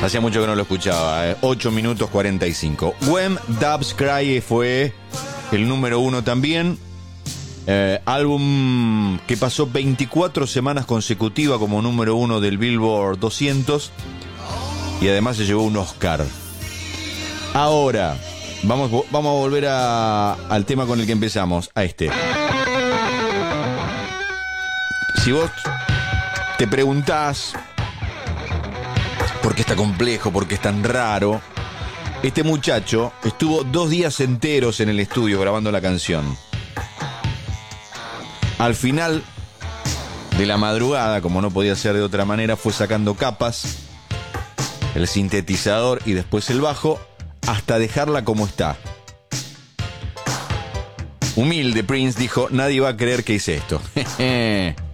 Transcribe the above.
Hacía mucho que no lo escuchaba. 8 minutos 45. When Doves Cry fue el número 1 también. Álbum que pasó 24 semanas consecutivas como número 1 del Billboard 200. Y además se llevó un Oscar. Ahora, vamos a volver al tema con el que empezamos. A este. Si vos te preguntás por qué está complejo, por qué es tan raro, este muchacho estuvo 2 días enteros en el estudio grabando la canción. Al final de la madrugada, como no podía ser de otra manera, fue sacando capas, el sintetizador y después el bajo, hasta dejarla como está. Humilde Prince dijo: nadie va a creer que hice esto.